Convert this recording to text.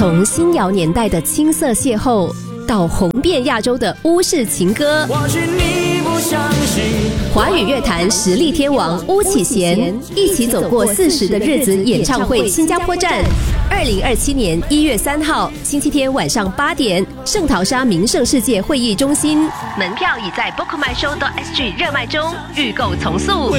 从新谣年代的青涩邂逅，到红遍亚洲的巫式情歌， 或许你不相信， 华语乐坛实力天王巫启贤一起走过40的日子演唱会新加坡站，2027年1月3号星期天晚上8点，圣淘沙名胜世界会议中心，门票已在 bookmyshow.sg 热卖中，预购从速。